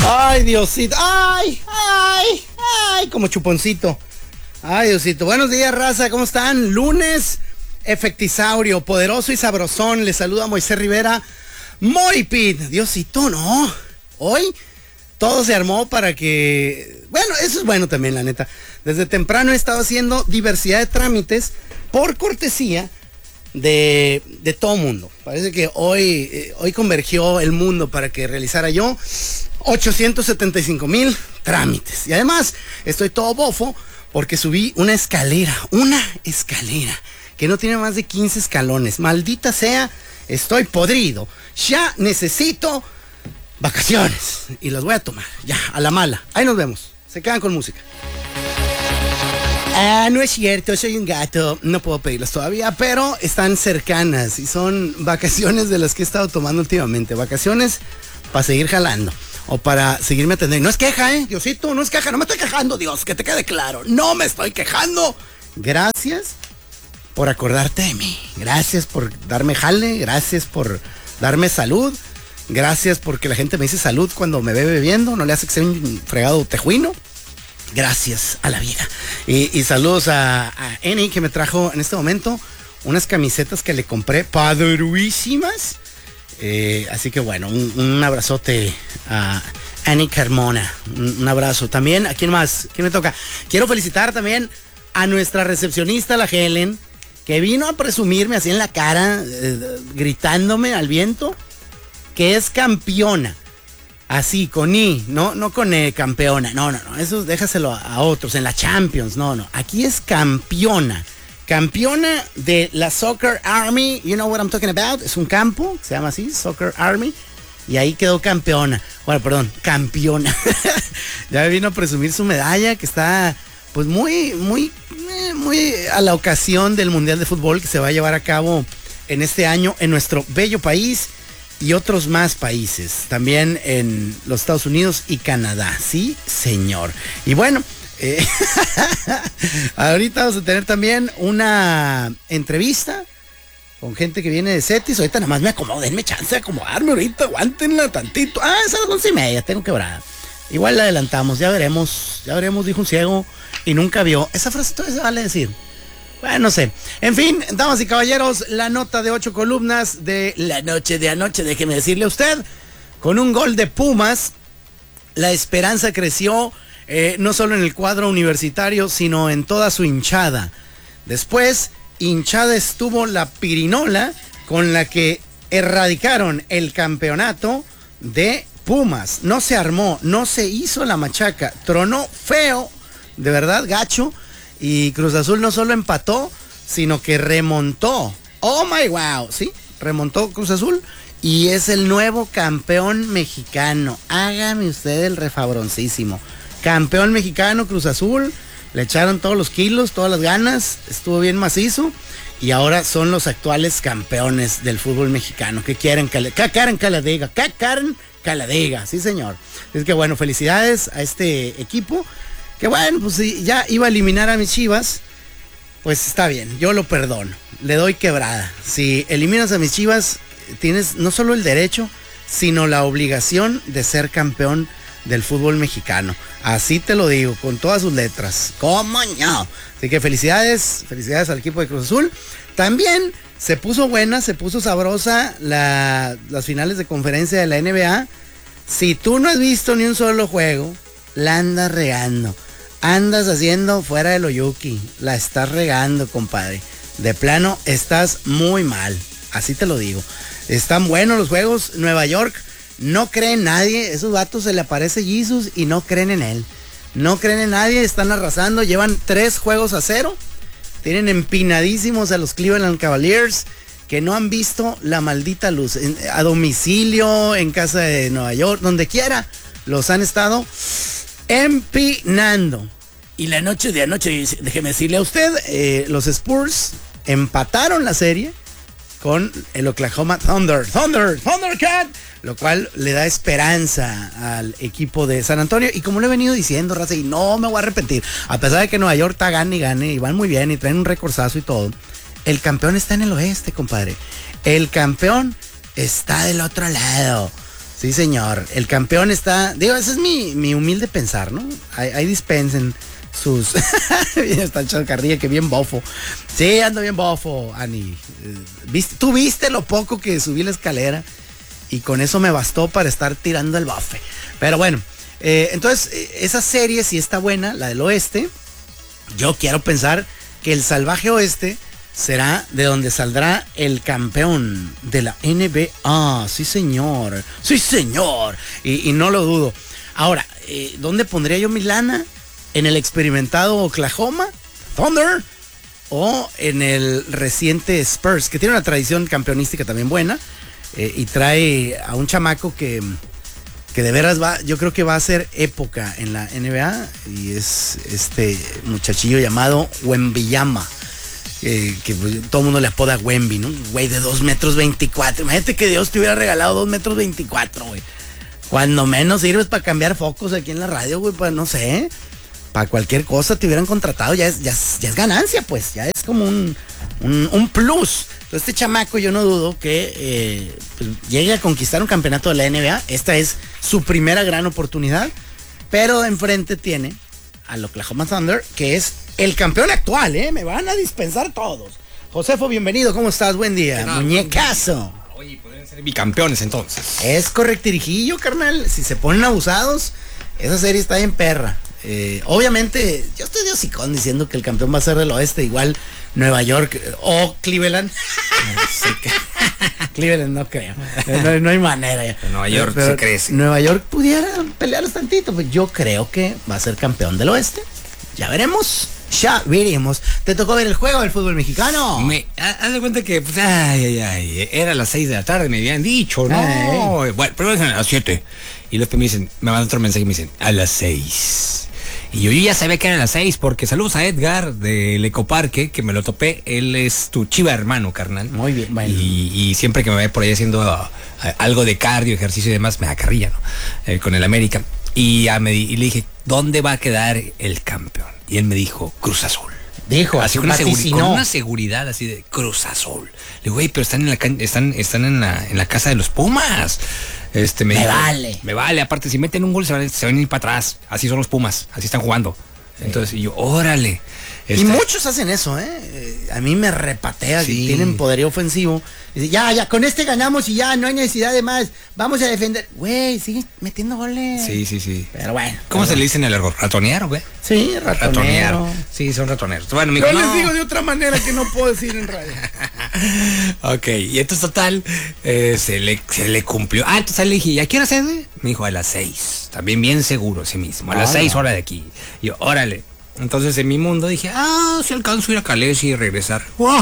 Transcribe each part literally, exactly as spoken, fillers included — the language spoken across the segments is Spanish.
Ay, Diosito. Ay, ay, ay, como chuponcito. Ay, Diosito. Buenos días, raza. ¿Cómo están? Lunes, efectisaurio, poderoso y sabrosón. Les saluda Moisés Rivera. Moipit. Diosito, no. Hoy todo se armó para que... Bueno, eso es bueno también, la neta. Desde temprano he estado haciendo diversidad de trámites por cortesía de, de todo mundo. Parece que hoy, eh, hoy convergió el mundo para que realizara yo ochocientos setenta y cinco mil trámites. Y además estoy todo bofo porque subí una escalera, una escalera que no tiene más de quince escalones. Maldita sea, estoy podrido. Ya necesito vacaciones y las voy a tomar. Ya, a la mala. Ahí nos vemos. Se quedan con música. Ah, no es cierto, soy un gato. No puedo pedirlas todavía, pero están cercanas y son vacaciones de las que he estado tomando últimamente. Vacaciones para seguir jalando o para seguirme atendiendo. No es queja, ¿eh? Diosito, no es queja. No me estoy quejando, Dios, que te quede claro. No me estoy quejando. Gracias por acordarte de mí. Gracias por darme jale. Gracias por darme salud. Gracias porque la gente me dice salud cuando me ve bebiendo. No le hace que sea un fregado tejuino. Gracias a la vida. Y, y saludos a, a Eni, que me trajo en este momento unas camisetas que le compré padrísimas. Eh, así que bueno, un, un abrazote a Annie Carmona. Un, un abrazo. También, ¿a quién más? ¿Quién me toca? Quiero felicitar también a nuestra recepcionista, la Helen, que vino a presumirme así en la cara, eh, gritándome al viento, que es campeona. Así, con I, no, no con E, campeona. No, no, no, eso déjaselo a, a otros, en la Champions. No, no, aquí es campeona. Campeona de la Soccer Army. You know what I'm talking about? Es un campo, se llama así, Soccer Army. Y ahí quedó campeona. Bueno, perdón, campeona. Ya vino a presumir su medalla, que está pues muy, muy, muy a la ocasión del Mundial de Fútbol que se va a llevar a cabo en este año en nuestro bello país y otros más países, también en los Estados Unidos y Canadá. Sí, señor. Y bueno, eh, ahorita vamos a tener también una entrevista con gente que viene de CETIS. Ahorita nada más me acomodo, denme chance de acomodarme ahorita, aguántenla tantito. Ah, es a las once y media, tengo quebrada. Igual la adelantamos, ya veremos, ya veremos, dijo un ciego y nunca vio. Esa frase todavía se vale decir. Bueno, no sé. En fin, damas y caballeros, la nota de ocho columnas de la noche de anoche, déjeme decirle a usted, con un gol de Pumas, la esperanza creció, eh, no solo en el cuadro universitario, sino en toda su hinchada. Después, hinchada estuvo la pirinola con la que erradicaron el campeonato de Pumas. No se armó, no se hizo la machaca, tronó feo, de verdad, gacho. Y Cruz Azul no solo empató, sino que remontó. Oh my wow, ¿sí? Remontó Cruz Azul y es el nuevo campeón mexicano. Hágame usted el refabroncísimo. Campeón mexicano Cruz Azul, le echaron todos los kilos, todas las ganas, estuvo bien macizo y ahora son los actuales campeones del fútbol mexicano. ¿Qué quieren que le, qué quieren que le diga? ¿Qué quieren que le diga? Sí, señor. Es que bueno, felicidades a este equipo. Que bueno, pues si ya iba a eliminar a mis Chivas, pues está bien, yo lo perdono, le doy quebrada. Si eliminas a mis Chivas, tienes no solo el derecho, sino la obligación de ser campeón del fútbol mexicano. Así te lo digo, con todas sus letras. ¿Cómo no? Así que felicidades, felicidades al equipo de Cruz Azul. También se puso buena, se puso sabrosa la, las finales de conferencia de la N B A. Si tú no has visto ni un solo juego, la andas regando. Andas haciendo fuera de lo yuki. La estás regando, compadre. De plano, estás muy mal. Así te lo digo. Están buenos los juegos. Nueva York no cree en nadie. Esos vatos se le aparece Jesus y no creen en él. No creen en nadie. Están arrasando. Llevan tres juegos a cero. Tienen empinadísimos a los Cleveland Cavaliers, que no han visto la maldita luz. En, a domicilio, en casa de Nueva York, donde quiera, los han estado empinando. Y la noche de anoche, déjeme decirle a usted, eh, los Spurs empataron la serie con el Oklahoma Thunder, Thunder, Thundercat, lo cual le da esperanza al equipo de San Antonio. Y como le he venido diciendo, raza, y no me voy a arrepentir, a pesar de que Nueva York está gane y gane, y van muy bien, y traen un recordazo y todo, el campeón está en el oeste, compadre. El campeón está del otro lado. Sí, señor. El campeón está... Digo, ese es mi, mi humilde pensar, ¿no? Ahí, ahí dispensen sus... está el Chacarrilla, que bien bofo. Sí, ando bien bofo, Ani. ¿Viste? Tú viste lo poco que subí la escalera y con eso me bastó para estar tirando el bofe. Pero bueno, eh, entonces, esa serie sí está buena, la del oeste. Yo quiero pensar que el salvaje oeste será de donde saldrá el campeón de la N B A. Sí, señor. Sí, señor. Y, y no lo dudo. Ahora, eh, ¿dónde pondría yo mi lana? ¿En el experimentado Oklahoma Thunder? ¿O en el reciente Spurs, que tiene una tradición campeonística también buena? Eh, y trae a un chamaco que, que de veras va, yo creo que va a ser época en la N B A. Y es este muchachillo llamado Wembanyama. Eh, que pues, todo el mundo le apoda Wemby, ¿no? Güey de dos metros veinticuatro. Imagínate que Dios te hubiera regalado dos metros veinticuatro, güey. Cuando menos sirves para cambiar focos aquí en la radio, güey, pues no sé. Para cualquier cosa te hubieran contratado, ya es, ya es, ya es ganancia, pues. Ya es como un, un, un plus. Entonces este chamaco yo no dudo que eh, pues, llegue a conquistar un campeonato de la N B A. Esta es su primera gran oportunidad. Pero enfrente tiene al Oklahoma Thunder, que es el campeón actual, ¿eh? Me van a dispensar todos. Josefo, bienvenido, ¿cómo estás? Buen día. No, muñecazo. Oye, podrían ser bicampeones entonces. Es correctirijillo, carnal. Si se ponen abusados, esa serie está bien perra. Eh, obviamente, yo estoy de hocicón diciendo que el campeón va a ser del oeste, igual Nueva York o Cleveland. Sí que... Cleveland no creo. No, no hay manera. Ya. Nueva York Pero se crece. Nueva York pudiera pelearlos tantito, pues yo creo que va a ser campeón del oeste. Ya veremos. Ya veremos. ¿Te tocó ver el juego del fútbol mexicano? Me, haz de cuenta que, pues, ay, ay, ay, era a las seis de la tarde, me habían dicho, ¿no? Ay. Bueno, primero dicen a las siete. Y después me dicen, me mandan otro mensaje y me dicen, a las seis. Y yo, yo ya sabía que eran las seis, porque saludos a Edgar del Ecoparque, que me lo topé. Él es tu chiva hermano, carnal. Muy bien, bueno. Y, y siempre que me ve por ahí haciendo uh, algo de cardio, ejercicio y demás, me da carrilla, ¿no? Eh, con el América. Y, ya me, y le dije, ¿dónde va a quedar el campeón? Y él me dijo, Cruz Azul. Dijo, así con una, seguri- con una seguridad así de Cruz Azul. Le digo, güey, pero están en la can- están, están en la, en la casa de los Pumas. Este, me, me dijo, vale. Me vale, aparte, si meten un gol se van, se van a ir para atrás. Así son los Pumas, así están jugando. Sí. Entonces, y yo, órale. Este, y muchos hacen eso, ¿eh? ¿eh? A mí me repatea, sí. Que tienen poderío ofensivo. Dice, ya, ya, con este ganamos y ya, no hay necesidad de más. Vamos a defender. Güey, sigue metiendo goles. Sí, sí, sí. Pero bueno. ¿Cómo pero se le dice en el error? ¿Ratonear o qué? Sí, ratonear. Ratonear. Sí, son ratoneros. Bueno, mi Yo hijo, les no. digo de otra manera que no puedo decir en radio. Ok, y entonces total, eh, se, le, se le cumplió. Ah, entonces le dije, ¿y a qué hora se ve? Me dijo, a las seis. También bien seguro, sí mismo. A las seis horas de aquí. Y yo, órale. Entonces en mi mundo dije, ah, si alcanzo a ir a Calesi y regresar.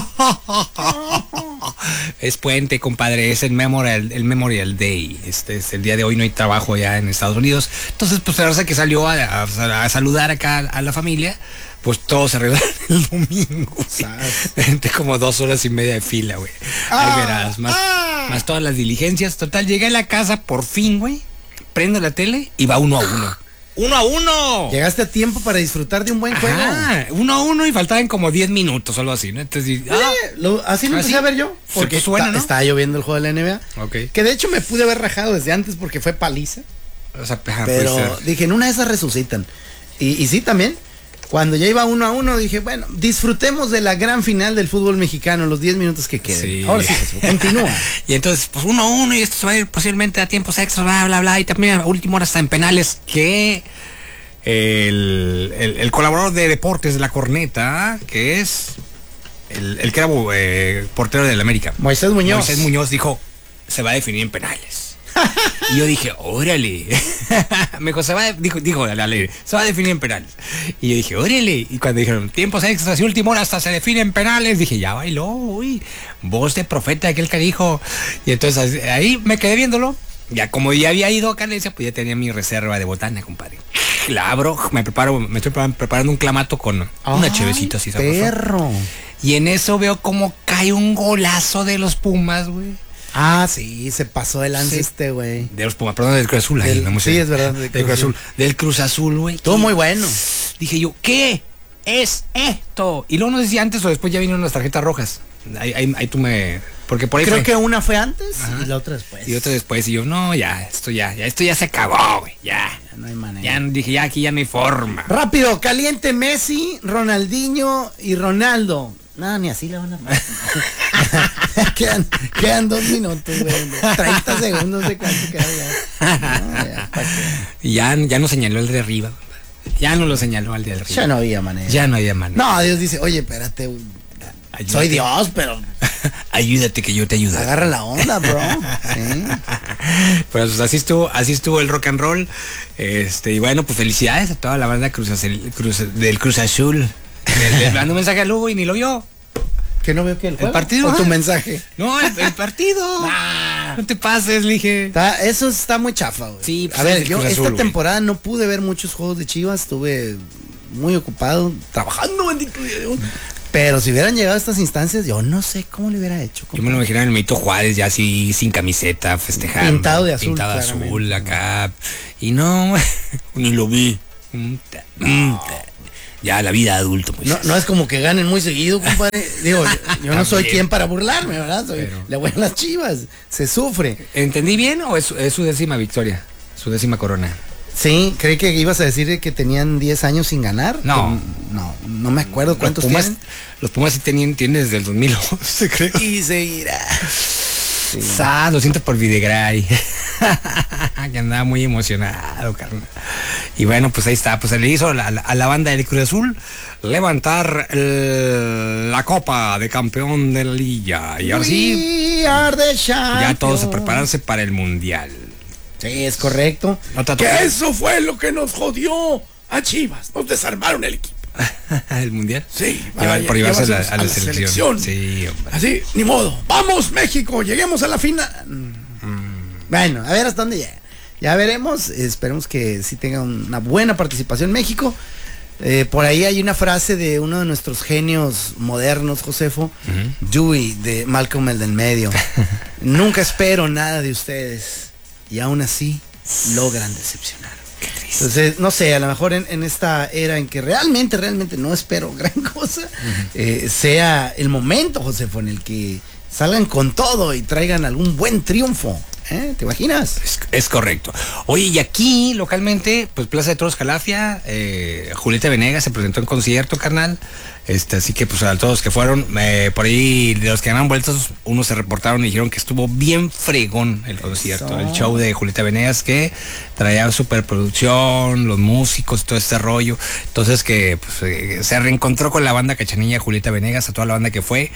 Es puente, compadre, es el Memorial, el Memorial Day. Este es el día de hoy, no hay trabajo ya en Estados Unidos. Entonces, pues la verdad que salió a, a, a saludar acá a la familia, pues todos se arreglaron el domingo. Entre como dos horas y media de fila, güey. Ah, ahí verás, más, ah. más todas las diligencias. Total, llegué a la casa por fin, güey. Prendo la tele y va uno a uno. ¡Uno a uno! Llegaste a tiempo para disfrutar de un buen juego. Ah, uno a uno y faltaban como diez minutos o algo así, ¿no? Entonces, ah, lo, así lo empecé ¿así? a ver yo. Porque pues bueno, ¿no? Estaba lloviendo el juego de la N B A. Okay. Que de hecho me pude haber rajado desde antes porque fue paliza. O sea, pero dije, en una de esas resucitan. Y, y sí, también. Cuando ya iba uno a uno, dije, bueno, disfrutemos de la gran final del fútbol mexicano, los diez minutos que queden. Sí. Ahora sí, Jesús, continúa. Y entonces, pues uno a uno, y esto se va a ir posiblemente a tiempos extras, bla, bla, bla. Y también a última hora está en penales, que el, el, el colaborador de deportes de la Corneta, que es el, el que era eh, portero del América, Moisés Muñoz. Moisés Muñoz dijo, se va a definir en penales. Y yo dije, órale. Me dijo, se va, dijo, dijo la ley, se va a definir en penales. Y yo dije, órale. Y cuando dijeron, tiempos extras y última hora hasta se define en penales, dije, ya bailó, uy, voz de profeta aquel que dijo. Y entonces ahí me quedé viéndolo. Ya como ya había ido a Calesia, pues ya tenía mi reserva de botana, compadre. La abro, me preparo, me estoy preparando un clamato con Ay, una chevecita así sabrosa. Perro. Y en eso veo como cae un golazo de los Pumas, güey. Ah, sí, se pasó de lance sí. este, güey. De los Pumas, perdón, del Cruz Azul. Ahí, del, sí, es verdad. Del Cruz, Cruz Azul. Del Cruz Azul, güey. Todo muy bueno. Dije yo, ¿qué es esto? Y luego no sé si antes o después ya vinieron las tarjetas rojas. Ahí, ahí, ahí tú me, Porque por ahí Creo fue. que una fue antes. Ajá. Y la otra después. Y otra después, y yo, no, ya, esto ya, ya, esto ya se acabó, güey, ya. Ya no hay manera. Ya dije, ya aquí ya no hay forma. Rápido, caliente Messi, Ronaldinho y Ronaldo. No, ni así le van a quedan, quedan dos minutos, güey. treinta segundos de cuánto queda ya. No, ya, ¿pa' qué? Y ya, ya no señaló el de arriba. Ya no lo señaló al de arriba. Ya no había manera. Ya no había manera. No, Dios dice, oye, espérate. Ayúdate. Soy Dios, pero Ayúdate que yo te ayudo. agarra la onda, bro. Sí. Pues así estuvo, así estuvo el rock and roll. Este, y bueno, pues felicidades a toda la banda Cruz Azul- Cruz- del Cruz Azul. Le, le mando un mensaje a Lugo y ni lo vio. Que no veo que el, juego, partido, o tu ah. mensaje. No, el, el partido. Ah. No te pases, le dije. Está- eso está muy chafa, güey. Sí, pues a es ver, el yo Cruz esta Azul, güey. temporada no pude ver muchos juegos de Chivas, estuve muy ocupado trabajando, bendito Dios. Pero si hubieran llegado a estas instancias, yo no sé cómo le hubiera hecho. Yo me lo imaginaba en el Meito Juárez, ya así sin camiseta, festejando. Pintado de azul, Pintado de claramente. azul acá. Y no, ni lo vi. No. Ya la vida de adulto, pues. No, no es como que ganen muy seguido, compadre. Digo, yo, yo no soy También. quien para burlarme, ¿verdad? Soy, Pero- le voy a las Chivas. Se sufre. ¿Entendí bien o es, es su décima victoria? Su décima corona. Sí, creí que ibas a decir que tenían diez años sin ganar. No. No, no me acuerdo cuántos los Pumas, tienen. los Pumas sí tenían, tienen desde el dos mil once, creo. Y seguirá. Sí. Sa, lo siento por Videgaray. Que andaba muy emocionado, carnal. Y bueno, pues ahí está. Pues se le hizo a la, a la banda del Cruz Azul levantar el- la copa de campeón de la liga. Y ahora sí, We are the ya todos a champions. prepararse para el mundial. Sí, es correcto. No te Que tocó. eso fue lo que nos jodió a Chivas. Nos desarmaron el equipo. ¿El mundial? Sí, Llevar- vaya, por llevarse a la, llevarse a la selección. Sí, hombre. Así, ni modo. Vamos, México, lleguemos a la final. Bueno, a ver hasta dónde llega. Ya veremos. Esperemos que sí tenga una buena participación México. Eh, por ahí hay una frase de uno de nuestros genios modernos, Josefo, Dewey, de Malcolm el del medio. Nunca espero nada de ustedes y aún así logran decepcionar. Qué triste. Entonces, no sé, a lo mejor en, en esta era en que realmente, realmente no espero gran cosa, eh, sea el momento, Josefo, en el que salgan con todo y traigan algún buen triunfo. ¿Eh? ¿Te imaginas? Es, es correcto. Oye, y aquí localmente, pues Plaza de Toros Jalafia, eh, Julieta Venegas se presentó en concierto, carnal. Este, así que pues a todos que fueron, eh, por ahí de los que ganaron vueltos, unos se reportaron y dijeron que estuvo bien fregón el concierto, Eso. el show de Julieta Venegas, que traía superproducción, los músicos, todo este rollo. Entonces que pues, eh, se reencontró con la banda Cachanilla Julieta Venegas, a toda la banda que fue.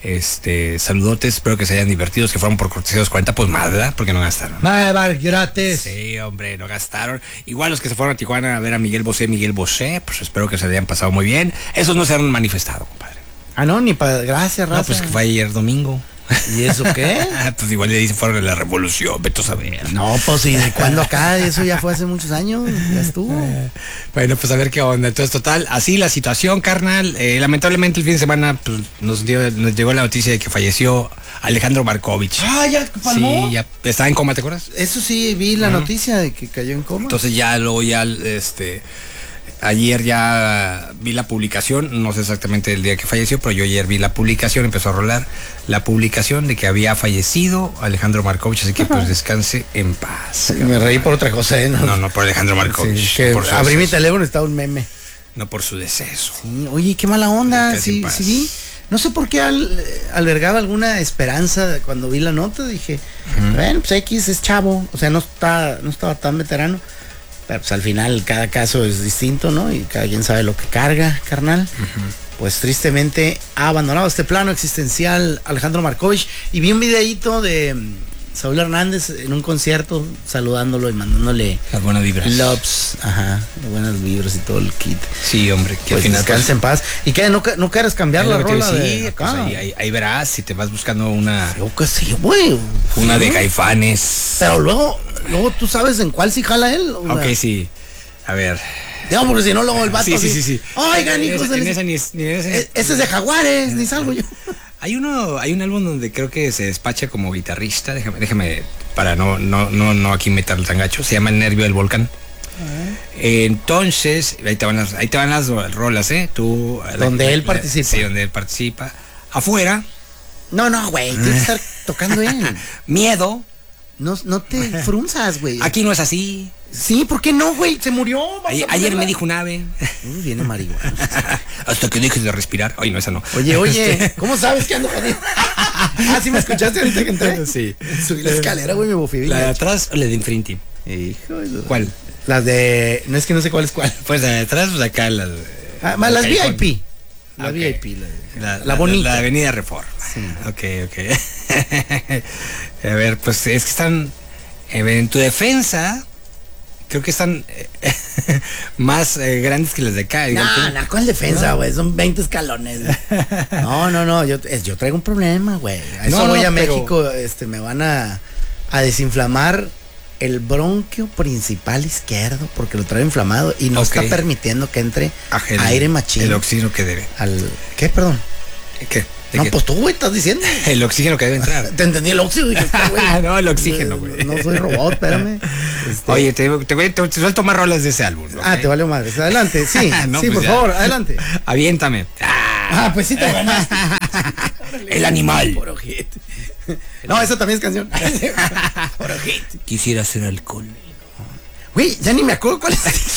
Este, saludotes, espero que se hayan divertido, que fueron por cortesía de los cuarenta, pues más, ¿verdad? Porque no gastaron. Bar gratis. Sí, hombre, no gastaron. Igual los que se fueron a Tijuana a ver a Miguel Bosé, Miguel Bosé, pues espero que se le hayan pasado muy bien. Esos no se han manifestado, compadre. Ah, no, ni para. Gracias, Rafa. No, pues que fue ayer domingo. ¿Y eso qué? Pues igual le dicen fueron de la revolución, vete a saber. No, pues ¿y de cuándo acá? Eso ya fue hace muchos años. Ya estuvo. Bueno, pues a ver qué onda. Entonces, total, así la situación, carnal. Eh, lamentablemente el fin de semana pues, nos, dio, nos llegó la noticia de que falleció Alejandro Markovich. Ah, ya palmó. Sí, ya estaba en coma, ¿te acuerdas? Eso sí, vi la noticia de que cayó en coma. Entonces ya luego ya este ayer ya vi la publicación, no sé exactamente el día que falleció, pero yo ayer vi la publicación, empezó a rolar la publicación de que había fallecido Alejandro Markovich, así que pues descanse en paz. Me reí por otra cosa, ¿eh? No, no por Alejandro Markovich, Sí, que por su abrí mi deceso, teléfono y estaba un meme. no por su deceso. Sí, oye, qué mala onda. Descanse en Sí, paz. sí vi. No sé por qué al- albergaba alguna esperanza cuando vi la nota. Dije, bueno, pues X es chavo. O sea, no está, no estaba tan veterano. Pero pues al final cada caso es distinto, ¿no? Y cada quien sabe lo que carga, carnal. Pues tristemente ha abandonado este plano existencial Alejandro Markovich. Y vi un videíto de mm, Saúl Hernández en un concierto saludándolo y mandándole Las buenas vibras. loves, ajá, buenas vibras y todo el kit. Sí, hombre, que Pues al final descansa en paz. ¿Y qué? ¿No, no quieres cambiar es la lo que te iba rola a de decir, acá? pues ahí, ahí- ahí verás si te vas buscando una, Yo qué sé, güey. una de Sí. Caifanes. Pero luego, luego tú sabes en cuál sí jala él. O Ok, sea, sí. A ver. digamos, porque si no, luego el vato Sí, sí, así, sí, sí. Oigan, En hijos esa- de en la- esa ni es- ni en esa- E- Ese es de Jaguares, ni salgo yo. Hay uno, hay un álbum donde creo que se despacha como guitarrista, déjame, déjame, para no, no, no, no aquí meterlo tan gacho, se llama El Nervio del Volcán. Entonces, ahí te van las, ahí te van las rolas, ¿eh? Tú, Donde la- él la- participa. Sí, donde él participa. Afuera, No, no, güey, tienes que estar tocando él. Miedo. No, no te frunzas, güey. Aquí no es así. Sí, ¿por qué no, güey? Se murió. Ayer, ayer me dijo un ave. Uy, viene marihuana. Hasta que dejes de respirar. Ay, no, esa no. Oye, oye, ¿cómo sabes que ando jodido? Ah, ¿sí me escuchaste ahorita que entré? Sí. Subí la escalera, güey, me bofé. ¿La de atrás o la de enfrente? Hijo de... ¿Cuál? Las de... No es que no sé cuál es cuál. Pues la de atrás, pues acá las... Ah, más las V I P. La okay. V I P, la, la, la, la bonita. La Avenida Reforma. Sí. Ok, ok. A ver, pues es que están... En tu defensa... Creo que están eh, más eh, grandes que las de acá. No, no, ¿cuál defensa, güey? No. Son veinte escalones. No, no, no, yo, yo traigo un problema, güey. A eso no, voy no, a pero... México, este, me van a, a desinflamar el bronquio principal izquierdo porque lo traigo inflamado y no okay. está permitiendo que entre Ajel, aire machín. El oxígeno que debe. Al, ¿Qué, perdón? ¿Qué? No, qué? Pues tú, güey, estás diciendo. El oxígeno que debe entrar. Te entendí el óxido. Dije, güey. No, el oxígeno, güey. No, no soy robot, espérame. Este... Oye, te, te, te, te suelto más rolas de ese álbum. ¿Okay? Ah, te vale madre. Adelante, sí. no, sí, pues por ya. favor, adelante. Aviéntame. Ah, pues sí te ganaste. El animal. Por ojete. No, eso también es canción. Por ojete. Quisiera hacer alcohol. Güey, ya ni me acuerdo cuál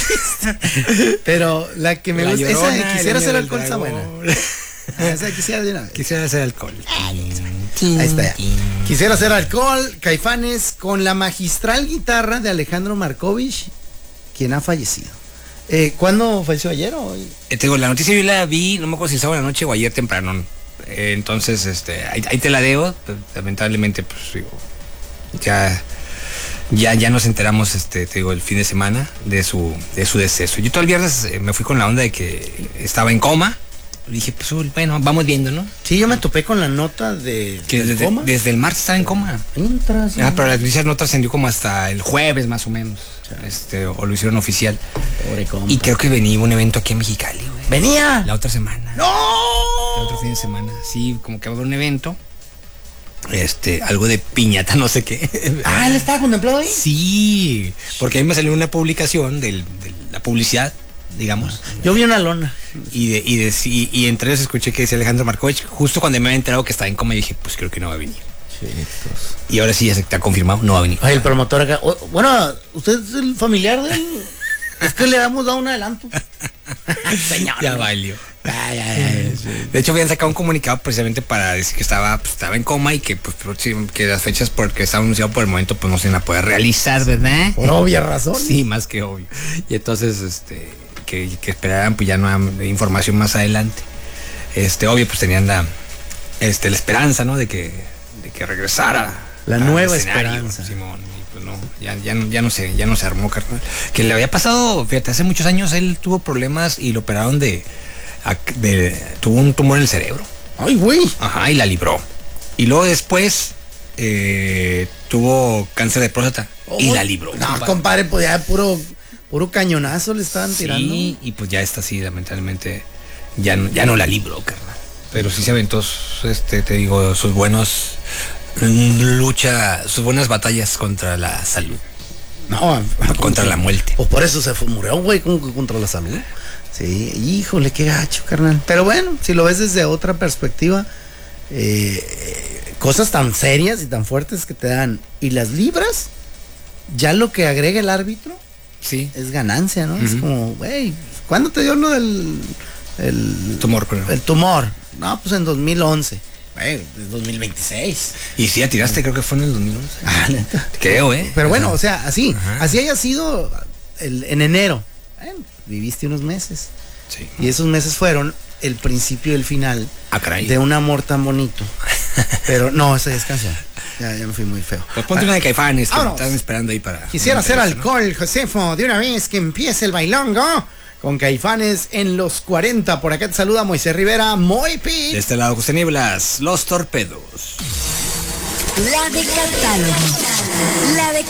es. Pero la que me la gusta, llorona, esa de quisiera hacer alcohol está buena. Ah, esa quisiera de una vez. Quisiera hacer alcohol. Ahí está. Ya. Quisiera hacer alcohol, Caifanes, con la magistral guitarra de Alejandro Markovich, quien ha fallecido. Eh, ¿Cuándo falleció? ¿Ayer o hoy? Eh, te digo, la noticia yo la vi, no me acuerdo si estaba en la noche o ayer temprano. Eh, entonces, este, ahí, ahí te la debo. Lamentablemente, pues digo, ya, ya, ya nos enteramos, este, te digo, el fin de semana de su, de su deceso. Yo todo el viernes eh, me fui con la onda de que estaba en coma. Dije, pues bueno, vamos viendo, ¿no? Sí, yo me topé con la nota de que desde, coma. Desde el martes estaba en coma. Entras, ah, pero la noticia no trascendió como hasta el jueves más o menos. Este, o lo hicieron oficial. Pobre compa. Y creo que venía un evento aquí en Mexicali, güey. ¿Venía? La otra semana. ¡No! El otro fin de semana. Sí, como que va a haber un evento. Este, algo de piñata, no sé qué. Ah, ¿él estaba contemplado ahí? Sí, porque a mí me salió una publicación de la publicidad, digamos. Yo vi una lona. Y de, y de y, y entre ellos escuché que decía Alejandro Markovich, justo cuando me había enterado que estaba en coma, y dije, pues creo que no va a venir. Chitos. Y ahora sí ya se te ha confirmado, no va a venir. Ay, el promotor acá. O, bueno, ¿usted es el familiar de él? Es que le damos dado un adelanto. Señor. Ya valió. Ay, ay, ay, sí. De hecho, habían sacado un comunicado precisamente para decir que estaba, pues, estaba en coma y que, pues, que las fechas porque estaba anunciado por el momento, pues no se iban a poder realizar, ¿verdad? Por obvia razón. Sí, más que obvio. Y entonces, este, que, que esperaran, pues ya no hay información más adelante. Este, obvio, pues tenían la, este, la esperanza, ¿no? De que, de que regresara. La nueva esperanza. Simón. Pues no, ya, ya, ya no sé, ya no se armó, carnal. Que le había pasado, fíjate, hace muchos años él tuvo problemas y lo operaron de, de tuvo un tumor en el cerebro. Ay, güey. Ajá, y la libró. Y luego después eh, tuvo cáncer de próstata oh, y la libró. No, compadre, compadre pues ya puro, puro cañonazo le estaban sí, tirando. Sí, y pues ya está así, lamentablemente, ya no, ya no la libró, carnal. Pero sí se aventó, este, te digo, sus buenos lucha, sus buenas batallas contra la salud. No, contra la muerte. Pues por eso se murió, güey, contra la salud. Sí, híjole, qué gacho, carnal. Pero bueno, si lo ves desde otra perspectiva, eh, cosas tan serias y tan fuertes que te dan y las libras, ya lo que agrega el árbitro sí. es ganancia, ¿no? Uh-huh. Es como, güey, ¿cuándo te dio lo del el tumor? Creo. El tumor. No, pues en dos mil once. Güey, es dos mil veintiséis. Y sí, ya tiraste, creo que fue en el dos mil once. Ah, neta. Creo, ¿eh? Pero bueno, o sea, así, ajá. Así haya sido el, en enero. Bueno, viviste unos meses. Sí. Y esos meses fueron el principio y el final ah, caray. De un amor tan bonito. Pero no, esa es canción. Ya, ya me fui muy feo. Pues ponte ah, una de Caifanes, que me están esperando ahí para. Quisiera hacer alcohol, ¿no? Josefo, de una vez que empiece el bailongo. Con Caifanes en los cuarenta. Por acá te saluda Moisés Rivera, Moy Pit. De este lado, José Nieblas, Los Torpedos. La de catálogo. La de